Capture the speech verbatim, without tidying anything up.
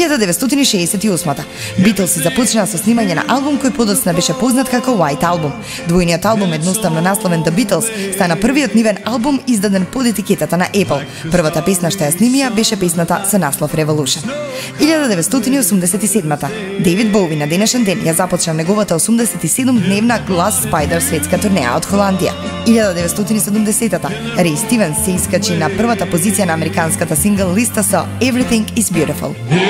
илјада деветстотини и шеесет и осма. Beatles започнаа со снимање на албум кој подоцна беше познат како White Album. Двојниот албум, едноставно насловен The Beatles, стана првиот нивен албум издаден под етикетата на Apple. Првата песна што ја снимија беше песната со наслов Revolution. илјада деветстотини и осумдесет и седма. Дейвид Боуи на денешен ден ја започна неговата осумдесет и седум дневна Glass Spider светска турнеја од Холандија. илјада деветстотини и седумдесета. Рей Стивенс се искачи на првата позиција на американската сингл листа со Everything is Beautiful.